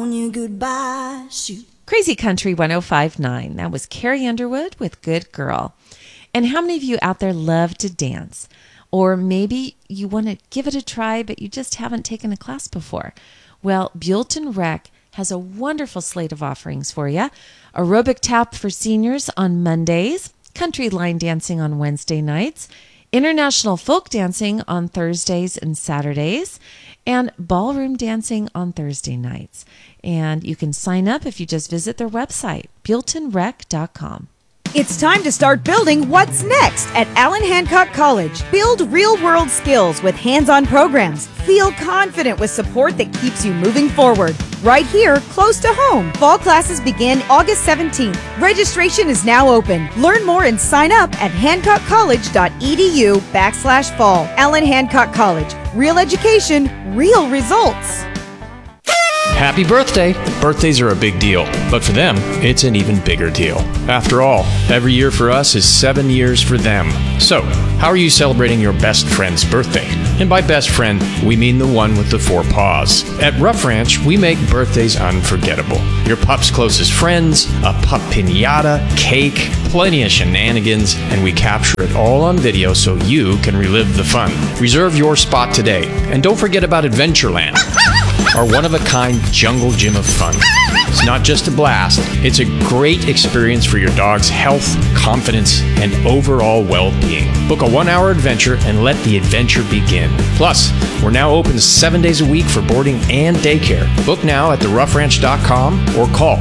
telling you goodbye. Shoot. Crazy Country 105.9. That was Carrie Underwood with Good Girl. And how many of you out there love to dance? Or maybe you want to give it a try, but you just haven't taken a class before. Well, Buellton Rec has a wonderful slate of offerings for you. Aerobic tap for seniors on Mondays, country line dancing on Wednesday nights, international folk dancing on Thursdays and Saturdays, and ballroom dancing on Thursday nights. And you can sign up if you just visit their website, buelltonrec.com. It's time to start building what's next at Allen Hancock College. Build real-world skills with hands-on programs. Feel confident with support that keeps you moving forward. Right here, close to home. Fall classes begin August 17th. Registration is now open. Learn more and sign up at hancockcollege.edu/fall. Allen Hancock College. Real education, real results. Happy birthday! Birthdays are a big deal, but for them, it's an even bigger deal. After all, every year for us is 7 years for them. So, how are you celebrating your best friend's birthday? And by best friend, we mean the one with the 4 paws. At Rough Ranch, we make birthdays unforgettable. Your pup's closest friends, a pup piñata, cake, plenty of shenanigans, and we capture it all on video so you can relive the fun. Reserve your spot today, and don't forget about Adventureland, our one-of-a-kind jungle gym of fun. It's not just a blast, it's a great experience for your dog's health, confidence, and overall well-being. Book a 1-hour adventure and let the adventure begin. Plus, we're now open 7 days a week for boarding and daycare. Book now at theroughranch.com or call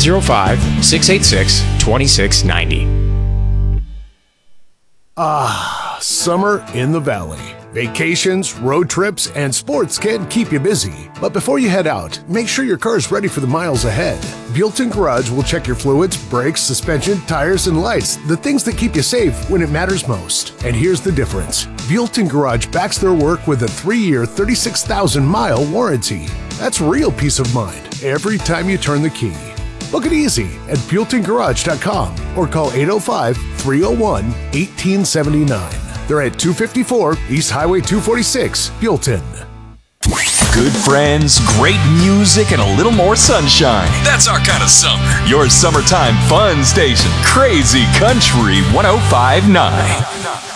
805-686-2690. Summer in the Valley. Vacations, road trips, and sports can keep you busy. But before you head out, make sure your car is ready for the miles ahead. Buellton Garage will check your fluids, brakes, suspension, tires, and lights, the things that keep you safe when it matters most. And here's the difference. Buellton Garage backs their work with a 3-year, 36,000-mile warranty. That's real peace of mind every time you turn the key. Book it easy at BuelltonGarage.com or call 805-301-1879. They're at 254 East Highway 246, Buellton. Good friends, great music, and a little more sunshine. That's our kind of summer. Your summertime fun station, Crazy Country 105.9.